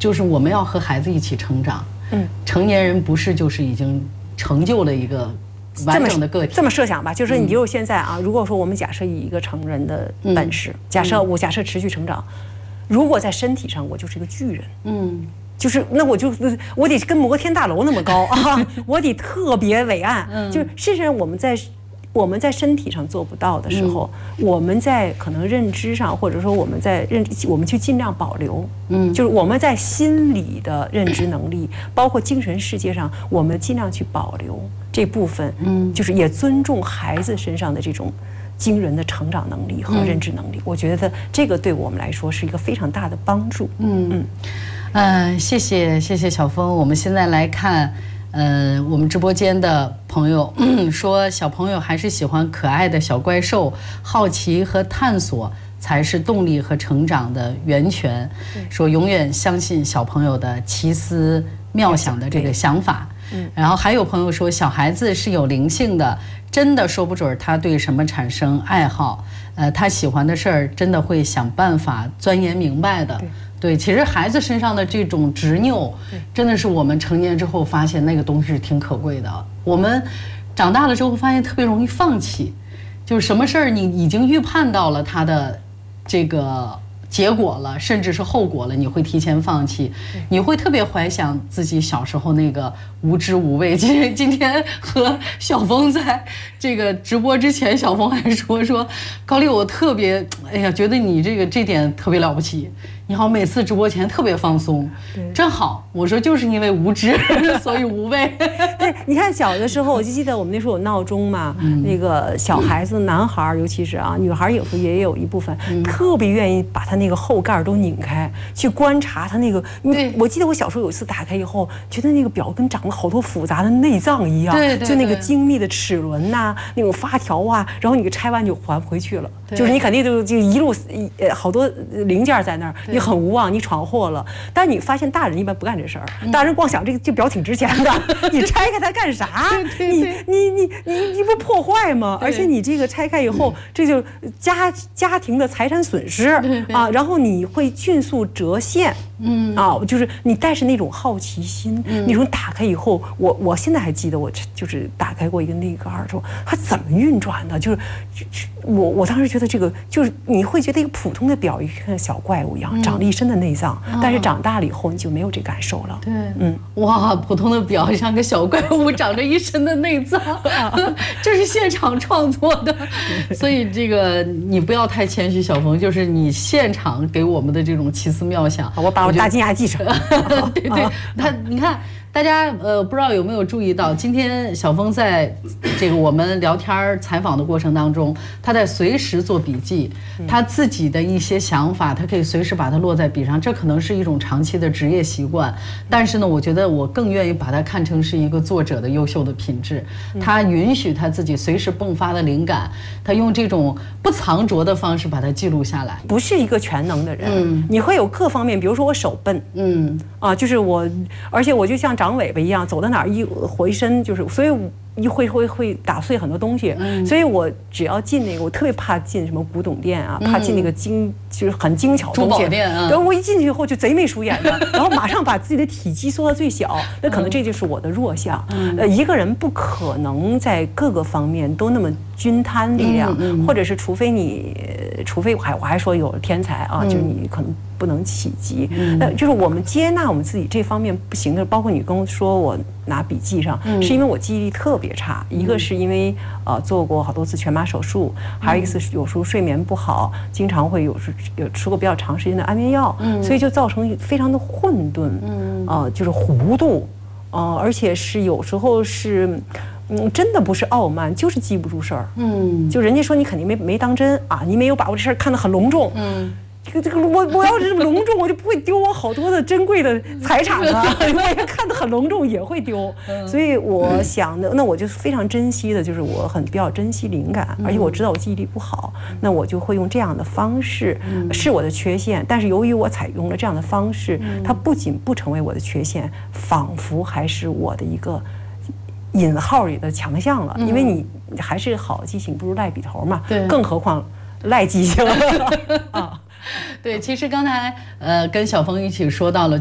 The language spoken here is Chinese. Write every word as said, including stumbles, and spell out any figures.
就是我们要和孩子一起成长。嗯，成年人不是就是已经成就了一个完整的个体。 这么设想吧，就是你就现在啊，如果说我们假设以一个成人的本事，嗯、假设我假设持续成长，如果在身体上我就是一个巨人，嗯。就是那我就我得跟摩天大楼那么高啊，我得特别伟岸。嗯、就是事实上我们在我们在身体上做不到的时候，嗯、我们在可能认知上，或者说我们在认我们去尽量保留。嗯，就是我们在心理的认知能力，包括精神世界上，我们尽量去保留这部分。嗯，就是也尊重孩子身上的这种惊人的成长能力和认知能力。嗯、我觉得这个对我们来说是一个非常大的帮助。嗯嗯。 嗯，谢谢谢谢小峰。我们现在来看，呃，我们直播间的朋友说，小朋友还是喜欢可爱的小怪兽，好奇和探索才是动力和成长的源泉。说永远相信小朋友的奇思妙想的这个想法。嗯，然后还有朋友说，小孩子是有灵性的，真的说不准他对什么产生爱好，呃，他喜欢的事儿真的会想办法钻研明白的。对，其实孩子身上的这种执拗，真的是我们成年之后发现那个东西是挺可贵的。我们长大了之后发现特别容易放弃，就是什么事儿你已经预判到了它的这个结果了，甚至是后果了，你会提前放弃，你会特别怀想自己小时候那个无知无畏。今天今天和小峰在这个直播之前，小峰还说说高丽，我特别哎呀，觉得你这个这点特别了不起。你好，每次直播前特别放松，真好。我说就是因为无知，所以无畏。 对，你看小的时候，我就记得我们那时候有闹钟嘛，嗯、那个小孩子，男孩尤其是啊，女孩有时候也有一部分、嗯、特别愿意把他那个后盖都拧开，去观察他那个。对，我记得我小时候有一次打开以后，觉得那个表跟长了好多复杂的内脏一样， 对对对， 就那个精密的齿轮呐、啊，那种发条啊，然后你给拆完就还回去了，就是你肯定就就一路呃好多零件在那儿。你很无望，你闯祸了。但你发现大人一般不干这事儿，嗯、大人光想这个这表挺值钱的，你拆开它干啥？你你你你你不破坏吗？而且你这个拆开以后，这就家家庭的财产损失啊，然后你会迅速折现。嗯啊，就是你带着那种好奇心，嗯、你说打开以后，我我现在还记得，我就是打开过一个内盖儿，说它怎么运转的？就是我我当时觉得这个就是你会觉得一个普通的表，一个小怪物一样，嗯、长了一身的内脏，嗯、但是长大了以后你就没有这感受了。 对，嗯，哇，普通的表像个小怪物，长着一身的内脏，这是现场创作的，所以这个你不要太谦虚，小峰，就是你现场给我们的这种奇思妙想， 我把我大金牙记上。 对对，他你看。大家呃不知道有没有注意到，今天小峰在这个我们聊天采访的过程当中，他在随时做笔记，他自己的一些想法，他可以随时把它落在笔上，这可能是一种长期的职业习惯。但是呢，我觉得我更愿意把它看成是一个作者的优秀的品质。他允许他自己随时迸发的灵感，他用这种不藏拙的方式把它记录下来。 不是一个全能的人，嗯、你会有各方面，比如说我手笨，嗯啊，就是我，而且我就像长尾巴一样，走到哪儿一回身就是，所以一会会会打碎很多东西。嗯、所以我只要进那个，我特别怕进什么古董店啊，怕进那个精就是很精巧的东西。 珠宝店啊。 然后我一进去以后就贼眉鼠眼的，然后马上把自己的体积缩到最小，那可能这就是我的弱项。嗯、呃，一个人不可能在各个方面都那么均摊力量，嗯嗯、或者是除非你，除非我还我还说有天才啊，嗯、就是你可能不能企及。嗯、呃，就是我们接纳我们自己这方面不行的，包括你跟我说我拿笔记上，嗯、是因为我记忆力特别差，嗯、一个是因为呃做过好多次全麻手术，还有一个是有时候睡眠不好，经常会有时有吃过比较长时间的安眠药，嗯、所以就造成非常的混沌，嗯、呃，就是糊涂，呃，而且是有时候是。嗯，真的不是傲慢，就是记不住事儿。嗯，就人家说你肯定没没当真啊，你没有把握这事儿看得很隆重。嗯，这个这个我我要是这么隆重，我就不会丢我好多的珍贵的财产了。我也看得很隆重，也会丢。所以我想的，那我就非常珍惜的，就是我很比较珍惜灵感，而且我知道我记忆力不好，那我就会用这样的方式，是我的缺陷。但是由于我采用了这样的方式，它不仅不成为我的缺陷，仿佛还是我的一个。引号里的强项了，因为你还是好记性不如赖笔头嘛，对，更何况赖记性啊。 对，其实刚才呃跟小峰一起说到了。